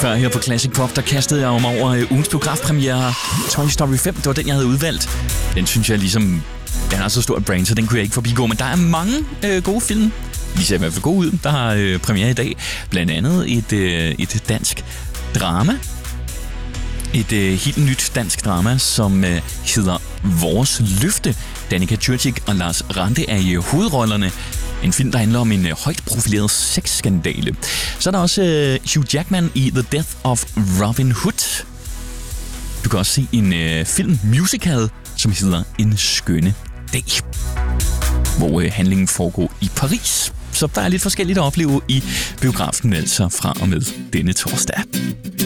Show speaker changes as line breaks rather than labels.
før her på Classic Pop, der kastede jeg mig over ugens biografpremiere. Toy Story 5, det var den, jeg havde udvalgt. Den synes jeg ligesom, den har så stor et brand, så den kunne jeg ikke forbigå. Men der er mange gode film. De ser i hvert fald gode ud, der har premiere i dag. Blandt andet et dansk drama. Et helt nyt dansk drama, som hedder Vores Løfte. Danica Curcic og Lars Ranthe er i hovedrollerne. En film, der handler om en højt profileret sexskandale. Så er der også Hugh Jackman i The Death of Robin Hood. Du kan også se en film-musical, som hedder En skønne dag, hvor handlingen foregår i Paris. Så der er lidt forskelligt at opleve i biografen, altså fra og med denne torsdag.